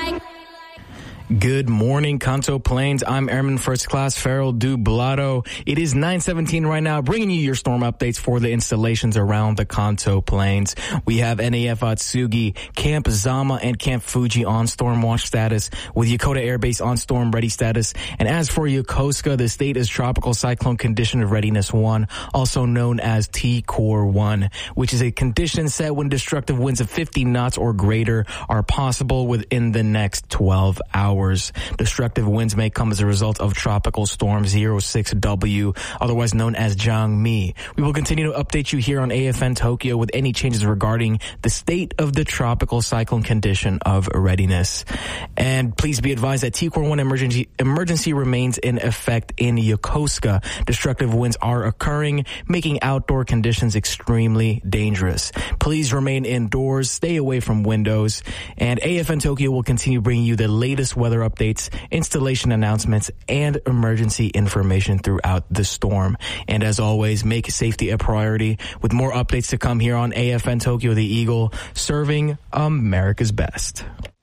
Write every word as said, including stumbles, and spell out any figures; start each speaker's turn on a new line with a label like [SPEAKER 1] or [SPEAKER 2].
[SPEAKER 1] Good morning, Kanto Plains. I'm Airman First Class Farrell Dublato. It is nine seventeen right now, bringing you your storm updates for the installations around the Kanto Plains. We have N A F Atsugi, Camp Zama, and Camp Fuji on storm watch status, with Yokota Air Base on storm ready status. And as for Yokosuka, the state is Tropical Cyclone Condition of Readiness one, also known as T Core one, which is a condition set when destructive winds of fifty knots or greater are possible within the next twelve hours. Destructive winds may come as a result of Tropical Storm zero six W, otherwise known as Jangmi. We will continue to update you here on A F N Tokyo with any changes regarding the state of the Tropical Cyclone Condition of Readiness. And please be advised that T Core one emergency, emergency remains in effect in Yokosuka. Destructive winds are occurring, making outdoor conditions extremely dangerous. Please remain indoors, stay away from windows, and A F N Tokyo will continue bringing you the latest weather updates, installation announcements, and emergency information throughout the storm. And as always, make safety a priority, with more updates to come here on A F N Tokyo, the Eagle, serving America's best.